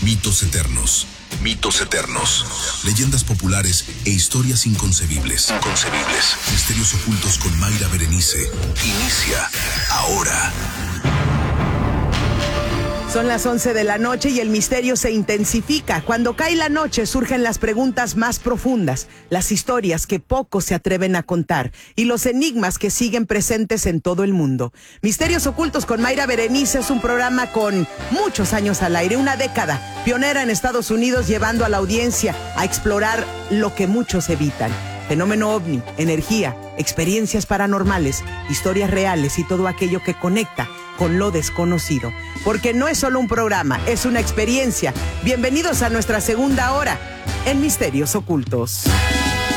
Mitos eternos. Mitos eternos. Leyendas populares e historias inconcebibles. Misterios ocultos con Mayra Berenice. Inicia ahora. Son las 11 de la noche y el misterio se intensifica. Cuando cae la noche surgen las preguntas más profundas, las historias que pocos se atreven a contar y los enigmas que siguen presentes en todo el mundo. Misterios ocultos con Mayra Berenice es un programa con muchos años al aire, una década, pionera en Estados Unidos, llevando a la audiencia a explorar lo que muchos evitan. Fenómeno ovni, energía, experiencias paranormales, historias reales y todo aquello que conecta con lo desconocido. Porque no es solo un programa, es una experiencia. Bienvenidos a nuestra segunda hora en Misterios Ocultos.